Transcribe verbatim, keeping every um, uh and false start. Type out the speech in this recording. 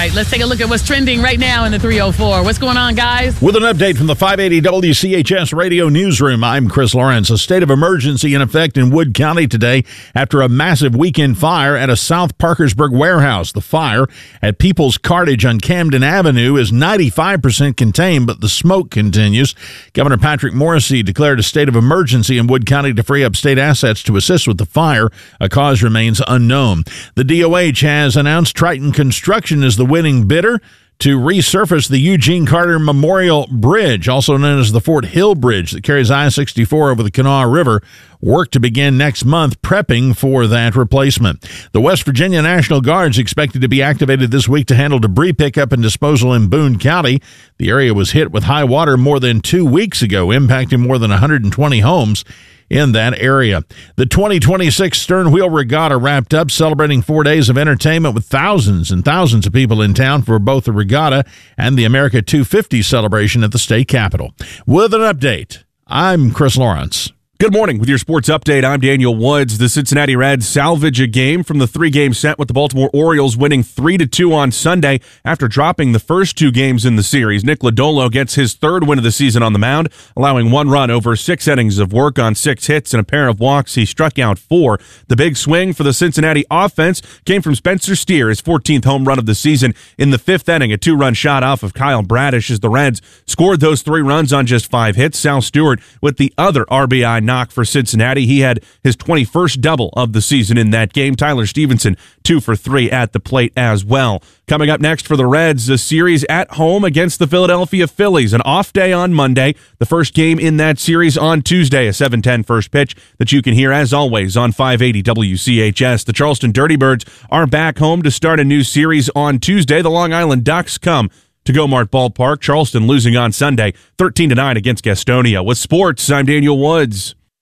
right, let's take a look at what's trending right now in the three oh four. What's going on, guys? With an update from the five eighty W C H S Radio Newsroom, I'm Chris Lawrence. A state of emergency in effect in Wood County today after a massive weekend fire at a South Parkersburg warehouse. The fire at People's Cartage on Camden Avenue is ninety-five percent contained, but the smoke continues. Governor Patrick Morrisey declared a state of emergency in Wood County to free up state assets to assist with the fire. A cause remains unknown. The D O H has announced Triton Construction is the winning bidder to resurface the Eugene Carter Memorial Bridge, also known as the Fort Hill Bridge that carries I sixty-four over the Kanawha River. Work to begin next month, prepping for that replacement. The West Virginia National Guard is expected to be activated this week to handle debris pickup and disposal in Boone County. The area was hit with high water more than two weeks ago, impacting more than one hundred twenty homes in that area. The twenty twenty-six Stern Wheel Regatta wrapped up, celebrating four days of entertainment with thousands and thousands of people in town for both the regatta and the America two fifty celebration at the state capitol. With an update, I'm Chris Lawrence. Good morning. With your sports update, I'm Daniel Woods. The Cincinnati Reds salvage a game from the three-game set with the Baltimore Orioles winning three to two on Sunday after dropping the first two games in the series. Nick Lodolo gets his third win of the season on the mound, allowing one run over six innings of work on six hits and a pair of walks. He struck out four. The big swing for the Cincinnati offense came from Spencer Steer, his fourteenth home run of the season in the fifth inning, a two-run shot off of Kyle Bradish as the Reds scored those three runs on just five hits. Sal Stewart with the other R B I knock for Cincinnati. He had his twenty-first double of the season in that game. Tyler Stevenson, two for three at the plate as well. Coming up next for the Reds, a series at home against the Philadelphia Phillies. An off day on Monday. The first game in that series on Tuesday, a seven ten first pitch that you can hear, as always, on five eighty W C H S. The Charleston Dirty Birds are back home to start a new series on Tuesday. The Long Island Ducks come to Gomart Ballpark. Charleston losing on Sunday, thirteen to nine against Gastonia. With sports, I'm Daniel Woods.